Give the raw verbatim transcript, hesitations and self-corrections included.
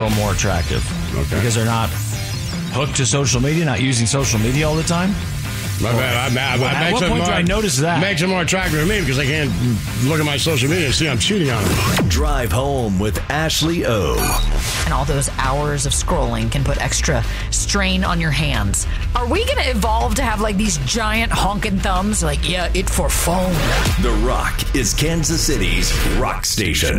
little more attractive. Okay. Because they're not hooked to social media, not using social media all the time. My bad. I, I, I At what point did I notice that? Makes it more attractive to me because I can't look at my social media and see I'm cheating on them. Drive home with Ashley O. And all those hours of scrolling can put extra strain on your hands. Are we going to evolve to have like these giant honking thumbs? Like, yeah, it for phone. The Rock is Kansas City's rock station.